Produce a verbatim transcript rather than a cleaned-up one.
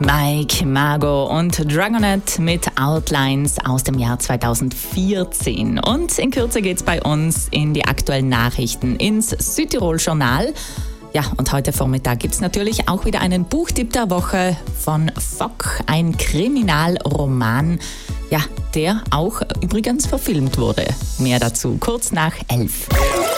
Mike, Margo und Dragonet mit Outlines aus dem Jahr zweitausendvierzehn. Und in Kürze geht's bei uns in die aktuellen Nachrichten ins Südtirol-Journal. Ja, und heute Vormittag gibt's natürlich auch wieder einen Buchtipp der Woche von Fock, ein Kriminalroman, ja, der auch übrigens verfilmt wurde. Mehr dazu kurz nach elf.